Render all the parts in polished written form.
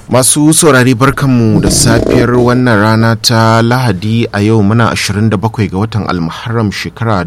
Masu saurari barkanmu da safiyar wannan rana ta Lahadi a yau muna 27 ga watan Almuharram shekara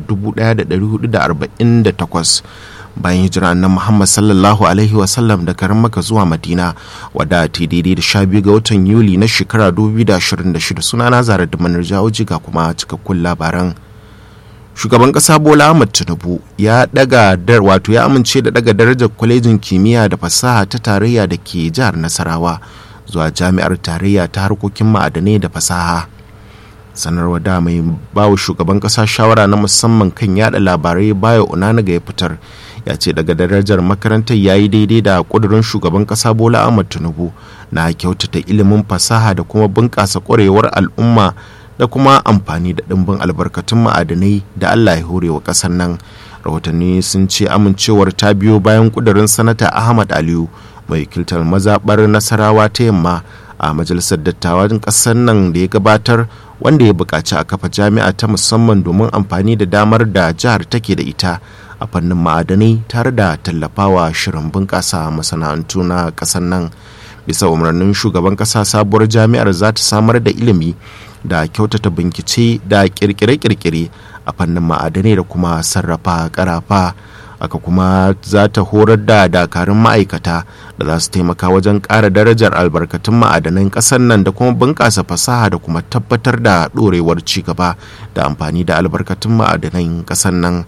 1448 bayan hijira annabi Muhammad sallallahu alaihi wasallam da garin Makka zuwa Madina, wadda ta daidai da 12 ga watan Yuli na shekara 2026. Sunana Zara da Manarjawoji ga kuma cikakkun labaran. Shugaban kasa Bola Ahmed Tinubu ya amince da daga darajar kwalejin kimiyya da fasaha ta tarayya da ke jihar Nasarawa zuwa jami'ar tarayya ta harkokin ma'adanai da fasaha. Sanarwa da mai bawa shugaban kasa shawara na musamman kan yada labarai Bayo Onaniga ya fitar ya ce daga darajar makarantar ya yi daidai da kudurin shugaban kasa Bola Ahmed Tinubu na kyautata ilimin fasaha da kuma bunƙasa ƙwarewar al'umma da kuma amfani da ɗimbin albarkatun ma'adanai da Allah ya hore wa ƙasar nan. Rahotanni sun ce amincewar ta biyo bayan ƙudurin sanata Ahmad Aliyu mai wakiltar mazaɓar Nasarawa ta yamma a majalisar dattawan ƙasar nan da ya gabatar, wanda ya buƙaci a kafa jami'a ta musamman domin amfani da damar da jihar take da ita a fannin ma'adanai tare da tallafawa shirin bunƙasa masana'antu na ƙasar nan. Bisa umarnin shugaban ƙasa, sabuwar jami'ar za ta samar da ilimi da kyautata bincike da kirkire-kirkire a fannin ma'adanai da kuma sarrafa karafa. Aka kuma za ta horar da dakarun ma'aikata da za su taimaka wajen ƙara darajar albarkatun ma'adanan ƙasar nan da kuma bunƙasa fasaha da kuma tabbatar da ɗorewar cigaba da amfani da albarkatun ma'adanan ƙasar nan.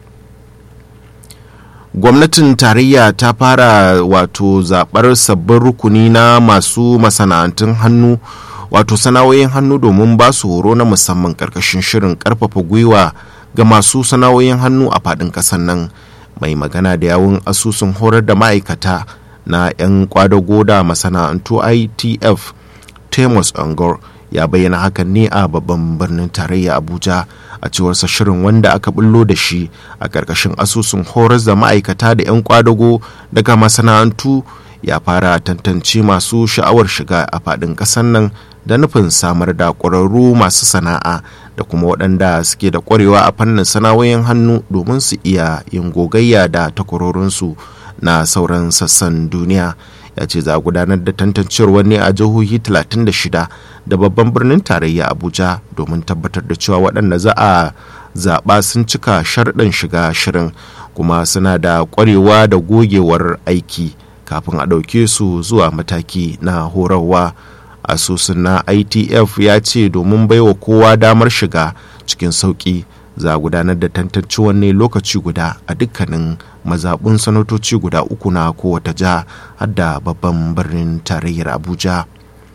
Gwamnatin tarayya ta fara zaɓar sabbin rukuni na masu masana'antun hannu sana'o'in hannu domin ba su horo na musamman karkashin shirin karfafa gwiwa ga masu sana'o'in hannu a faɗin ƙasar nan. Mai magana da yawun asusun horar da ma'aikata na 'yan kwadago da masana'antu ITF Temos Angor ya bayyana hakan ne a babban birnin tarayya Abuja. A cewarsa, shirin wanda aka bullo da shi a ƙarƙashin asusun horar da ma'aikata da 'yan kwadago daga masana'antu ya fara tantance masu sha'awar shiga a faɗin ƙasar nan da nufin samar da ƙwararru masu sana'a da kuma waɗanda suke da ƙwarewa a fannin sana'o'in hannu domin su iya yin gogayya da takwarorinsu na sauran sassan duniya. Ya ce za a gudanar da tantancewar ne a jihohi 36 da babban birnin tarayya Abuja domin tabbatar da cewa waɗanda za a zaɓa sun cika sharɗin shiga shirin kuma suna da ƙwarewa da gogewar aiki kafin a ɗauke su zuwa mataki na horarwa. Asusun na ITF ya ce domin baiwa kowa damar shiga cikin sauƙi za a gudanar da tantancewar ne lokaci guda a dukkanin mazaɓun sanatoci guda 3 na kowace jiha har da babban birnin tarayyar Abuja.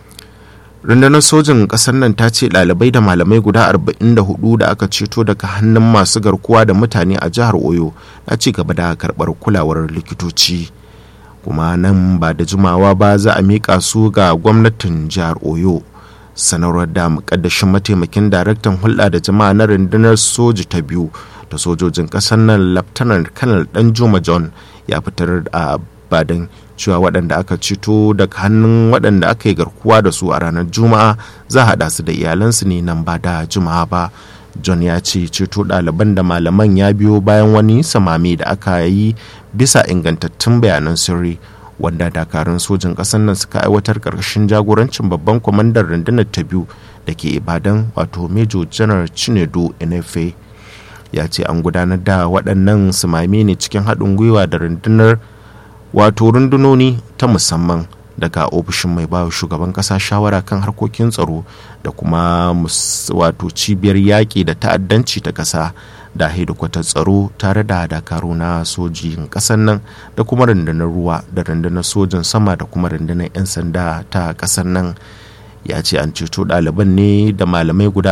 Rundunar sojin ƙasar nan ta ce ɗalibai da malamai guda 44 da aka ceto daga hannun masu garkuwa da mutane a jihar Oyo na ci gaba da karɓar kulawar likitoci, kuma nan ba da jimawa ba za a miƙa su ga gwamnatin jihar Oyo. Sanarwar da muƙaddashin mataimakin daraktan hulɗa da jama'a na rundunar soji ta biyu da sojojin ƙasar nan Laftanar Kanal Danjuma John ya fitar a Badan cewa waɗanda aka ceto daga hannun waɗanda aka yi garkuwa da su a ranar Juma'a za a haɗa su da iyalansu ne nan ba da Juma'a ba. John ya ce ceto ɗaliban da malaman ya biyo bayan wani samami da aka yi bisa ingantattun bayanan sirri wanda dakarun sojin ƙasar nan suka aiwatar ƙarƙashin jagorancin babban kwamandan rundunar ta biyu da ke Ibadan Major General Chinedu Enefe. Ya ce an gudanar da waɗannan samami ne cikin haɗin gwiwa da rundunoni ta musamman daga ofishin mai bawa shugaban kasa shawara kan harkokin tsaro da kuma cibiyar yaƙi da ta'addanci ta ƙasa da hedikwatar tsaro tare da dakaru na sojin ƙasar nan da kuma rundunar ruwa da rundunar sojin sama da kuma rundunar 'yan sanda ta ƙasar nan. Ya ce an ceto ɗaliban ne da malamai guda